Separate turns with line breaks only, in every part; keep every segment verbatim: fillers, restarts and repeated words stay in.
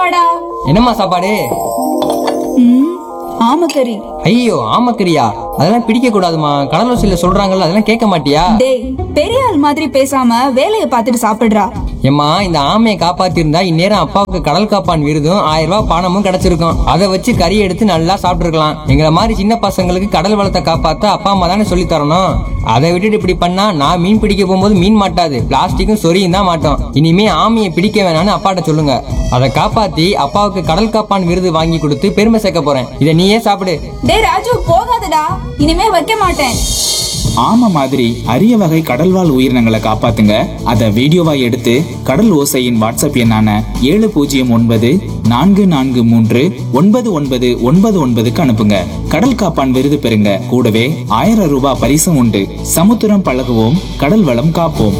சாப்பாடா?
என்னம்மா சாப்பாடு?
ம், ஆமக்கறி.
ஐயோ ஆமக்கரியா? அதெல்லாம் பிடிக்க கூடாதுமா. கடலோசியில சொல்றாங்கல்ல, அதெல்லாம் கேட்க மாட்டியா?
டேய், பெரிய ஆள் மாதிரி பேசாம வேலையை பார்த்துட்டு சாப்பிடுறா.
ஏம்மா, இந்த ஆமையை காப்பாத்திருந்தா இந்நேரம் அப்பாவுக்கு கடல் காப்பான் விருதும் ஆயிரம் ரூபாய் பணமும் கிடைச்சிருக்கும். அதை வச்சு கறி எடுத்து நல்லா சாப்பிட்டுருக்கலாம். எங்களை மாதிரி சின்ன பசங்களுக்கு கடல் வளத்தை காப்பாத்த அப்பா அம்மா தானே சொல்லி தரணும். அதை விட்டுட்டு இப்படி பண்ணா நான் மீன் பிடிக்க போகும்போது மீன் மாட்டாது, பிளாஸ்டிக்கும் சொரியும் தான் மாட்டோம். இனிமே ஆமையை பிடிக்க வேணாம்னு அப்பாட்ட சொல்லுங்க. அதை காப்பாத்தி அப்பாவுக்கு கடல் காப்பான் விருது வாங்கி கொடுத்து பெருமை சேர்க்க போறேன். இதை நீயே சாப்பிடு.
டேய் ராஜு, போகாதடா. இனிமே வைக்க மாட்டேன்.
ஆமை மாதிரி அரிய வகை கடல்வாழ் உயிரினங்களை காப்பாத்துங்க. அதை வீடியோவா எடுத்து கடல் ஓசையின் வாட்ஸ்அப் எண்ணான ஏழு பூஜ்ஜியம் ஒன்பது நான்கு நான்கு மூன்று ஒன்பது ஒன்பது ஒன்பது ஒன்பதுக்கு அனுப்புங்க. கடல் காப்பான் விருது பெறுங்க. கூடவே ஆயிரம் ரூபாய் பரிசும் உண்டு. சமுத்திரம் பழகுவோம், கடல் வளம் காப்போம்.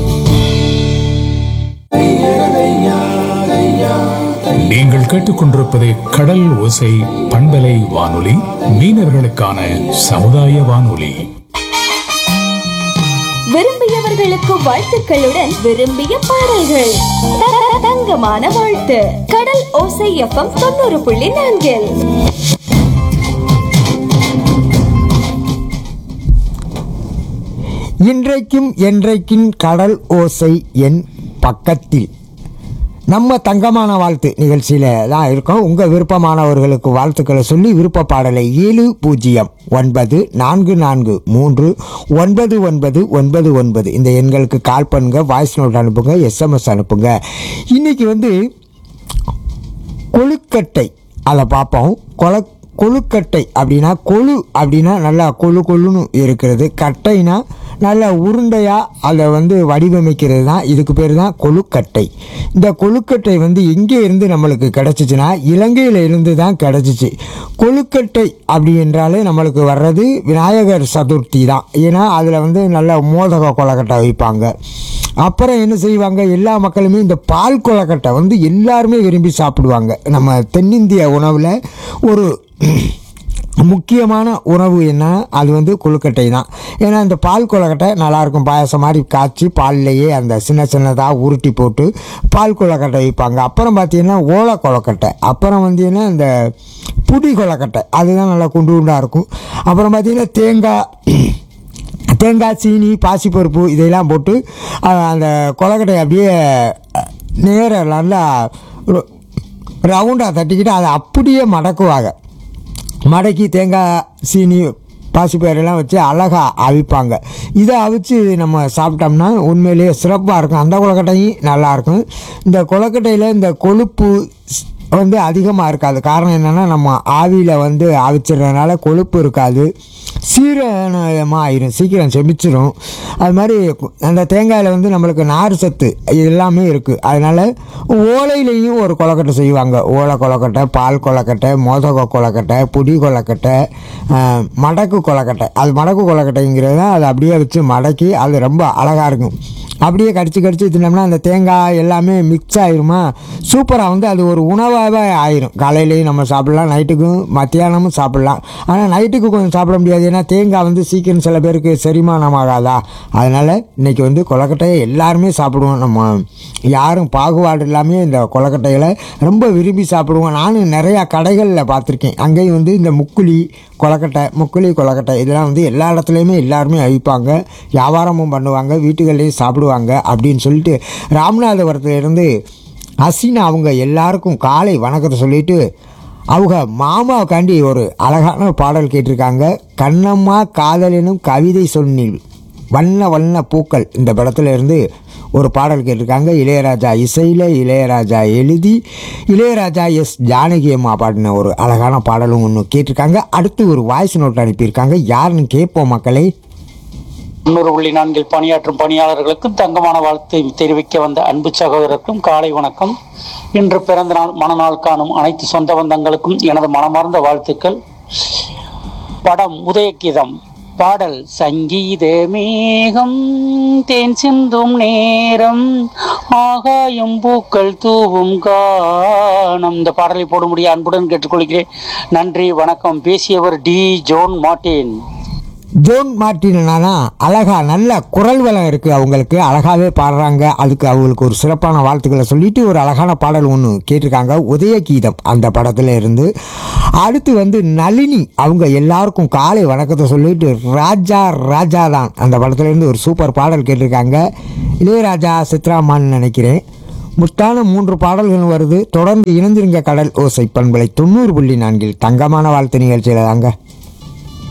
நீங்கள் கேட்டுக்கொண்டிருப்பது கடல் ஓசை பண்பலை வானொலி, மீனவர்களுக்கான சமுதாய வானொலி.
விரும்பியவர்களுக்கு வாழ்த்துக்களுடன் விரும்பிய பாடல்கள். த- தங்கமான வாழ்த்து. கடல் ஓசை எஃப்எம் தொண்ணூறு புள்ளி நான்கில்.
இன்றைக்கும் என்றைக்கும் கடல் ஓசை என் பக்கத்தில். நம்ம தங்கமான வாழ்த்து நிகழ்ச்சியில் தான் இருக்கோம். உங்கள் விருப்பமானவர்களுக்கு வாழ்த்துக்களை சொல்லி விருப்ப பாடலை ஏழு பூஜ்ஜியம் ஒன்பது நான்கு நான்கு மூன்று ஒன்பது ஒன்பது ஒன்பது ஒன்பது இந்த எண்களுக்கு கால் பண்ணுங்க, வாய்ஸ் நோட் அனுப்புங்க, எஸ்எம்எஸ் அனுப்புங்க. இன்றைக்கி வந்து கொழுக்கட்டை அதை பார்ப்போம். கொல கொழுக்கட்டை அப்படின்னா, கொழு அப்படின்னா நல்லா கொழு கொழுன்னு இருக்கிறது, கட்டைனா நல்ல உருண்டையாக அதை வந்து வடிவமைக்கிறது தான், இதுக்கு பேர் தான் கொழுக்கட்டை. இந்த கொழுக்கட்டை வந்து எங்கே இருந்து நம்மளுக்கு கிடச்சிச்சின்னா இலங்கையில் இருந்து தான் கிடச்சிச்சு. கொழுக்கட்டை அப்படி என்றாலே நம்மளுக்கு வர்றது விநாயகர் சதுர்த்தி தான். ஏன்னா அதில் வந்து நல்ல மோதக கொழுக்கட்டை வைப்பாங்க. அப்புறம் என்ன செய்வாங்க, எல்லா மக்களுமே இந்த பால் கொழுக்கட்டை வந்து எல்லாருமே விரும்பி சாப்பிடுவாங்க. நம்ம தென்னிந்திய உணவில் ஒரு முக்கியமான உணவு என்ன, அது வந்து கொழுக்கட்டை தான். ஏன்னா இந்த பால் கொழுக்கட்டை நல்லாயிருக்கும், பாயசம் மாதிரி காய்ச்சி பால்லையே அந்த சின்ன சின்னதாக உருட்டி போட்டு பால் கொழுக்கட்டை வைப்பாங்க. அப்புறம் பார்த்திங்கன்னா ஓலை கொழுக்கட்டை, அப்புறம் வந்தீங்கன்னா இந்த புடி கொழுக்கட்டை, அதுதான் நல்லா குண்டு குண்டாக இருக்கும். அப்புறம் பார்த்திங்கன்னா தேங்காய் தேங்காய் சீனி பாசிப்பருப்பு இதையெல்லாம் போட்டு அந்த கொழுக்கட்டை அப்படியே நேராக நல்லா ரவுண்டாக தட்டிக்கிட்டு அதை அப்படியே மடக்குவாங்க. மடக்கி தேங்காய் சீனி பாசிப்பயிரெல்லாம் வச்சு அழகாக அவிப்பாங்க. இதை அவிச்சு நம்ம சாப்பிட்டோம்னா உண்மையிலேயே சிறப்பாக இருக்கும். அந்த கொழுக்கட்டையும் நல்லாயிருக்கும். இந்த கொழுக்கட்டையில் இந்த கொழுப்பு வந்து அதிகமாக இருக்காது. காரணம் என்னென்னா நம்ம ஆவியில் வந்து அவிச்சிடுறதுனால கொழுப்பு இருக்காது, சீரணமாக ஆயிரும், சீக்கிரம் செமிச்சிடும். அது மாதிரி அந்த தேங்காயில் வந்து நம்மளுக்கு நார் சத்து எல்லாமே இருக்குது. அதனால் ஓலையிலையும் ஒரு கொழுக்கட்டை செய்வாங்க. ஓலை கொழுக்கட்டை, பால் கொழுக்கட்டை, மோதக கொழுக்கட்டை, புடி கொழுக்கட்டை, மடக்கு கொழுக்கட்டை. அது மடக்கு கொழுக்கட்டைங்கிறது தான், அதை அப்படியே வச்சு மடக்கி அது ரொம்ப அழகாக இருக்கும். அப்படியே கடிச்சு கடிச்சு தின்னோம்னா அந்த தேங்காய் எல்லாமே மிக்ஸ் ஆகிருமா, சூப்பராக வந்து அது ஒரு உணவாகவே ஆயிரும். காலையிலையும் நம்ம சாப்பிட்லாம், நைட்டுக்கும் மத்தியானமும் சாப்பிட்லாம். ஆனால் நைட்டுக்கு கொஞ்சம் சாப்பிட முடியாது, ஏன்னா தேங்காய் வந்து சீக்கிரம் சில பேருக்கு செரிமானம் ஆகாதா. அதனால் இன்றைக்கி வந்து கொழுக்கட்டையை எல்லாருமே சாப்பிடுவோம். நம்ம யாரும் பாகுபாடு இல்லாமல் இந்த கொழுக்கட்டைகளை ரொம்ப விரும்பி சாப்பிடுவோம். நானும் நிறையா கடைகளில் பார்த்துருக்கேன். அங்கேயும் வந்து இந்த முக்குழி கொழுக்கட்டை, முக்குழி கொழுக்கட்டை இதெல்லாம் வந்து எல்லா இடத்துலையுமே எல்லாருமே அவிப்பாங்க, வியாபாரமும் பண்ணுவாங்க, வீட்டுகள்லேயும் சாப்பிடுவாங்க அப்படின்னு சொல்லிட்டு ராமநாதபுரத்துலேருந்து ஹசீனா அவங்க எல்லாருக்கும் காலை வணக்கத்தை சொல்லிட்டு அவங்க மாமாவுக்காண்டி ஒரு அழகான பாடல் கேட்டிருக்காங்க. கண்ணம்மா காதலினும் கவிதை சொன்னில் வண்ண வண்ண பூக்கள் இந்த படத்துல இருந்து ஒரு பாடல் கேட்டிருக்காங்க. இளையராஜா இசையில், இளையராஜா எழுதி, இளையராஜா எஸ் ஜானகி அம்மா பாடின ஒரு அழகான பாடலும் ஒன்று கேட்டிருக்காங்க. அடுத்து ஒரு வாய்ஸ் நோட் அனுப்பியிருக்காங்க. யாருன்னு கேட்போம் மக்களே.
தொண்ணூறு புள்ளி நான்கில் பணியாற்றும் பணியாளர்களுக்கும் தங்கமான வாழ்த்தை தெரிவிக்க வந்த அன்பு சகோதரருக்கும் காலை வணக்கம். இன்று பிறந்த நாள் மனநாள் காணும் அனைத்து சொந்த பந்தங்களுக்கும் எனது மனமார்ந்த வாழ்த்துக்கள். படம் உதயகீதம், பாடல் சங்கீத மேகம் தேன் சிந்தும் நேரம் ஆகாயம் பூக்கள் தூவும் கானம். இந்த பாடலை போடும்படிய அன்புடன் கேட்டுக்கொள்கிறேன். நன்றி, வணக்கம். பேசியவர் D zone Martin.
Zone Martina அழகா நல்ல குரல் வளம் இருக்குது அவங்களுக்கு, அழகாகவே பாடுறாங்க. அதுக்கு அவங்களுக்கு ஒரு சிறப்பான வாழ்த்துக்களை சொல்லிட்டு ஒரு அழகான பாடல் ஒன்று கேட்டிருக்காங்க, உதய கீதம் அந்த படத்தில் இருந்து. அடுத்து வந்து நளினி அவங்க எல்லாருக்கும் காலை வணக்கத்தை சொல்லிட்டு ராஜா ராஜா தான் அந்த படத்துலேருந்து ஒரு சூப்பர் பாடல் கேட்டிருக்காங்க. இளையராஜா சித்ராமான்னு நினைக்கிறேன். முத்தான மூன்று பாடல்கள் வருது. தொடர்ந்து இணைந்திருங்க கடல் ஓசை பண்பலை தொண்ணூறு புள்ளி நான்கில் தங்கமான வாழ்த்து நிகழ்ச்சியில் தாங்க.